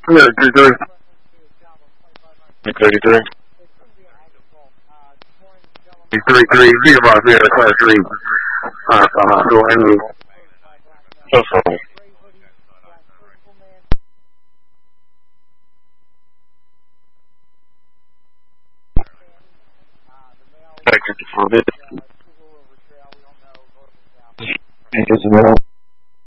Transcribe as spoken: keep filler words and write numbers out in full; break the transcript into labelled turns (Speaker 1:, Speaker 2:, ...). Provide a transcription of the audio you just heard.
Speaker 1: Yeah, thirty-three. thirty-three. Three, three, zero, five, zero, class three. Uh, uh, go ahead and cell phone. Thank you for this. Thank you.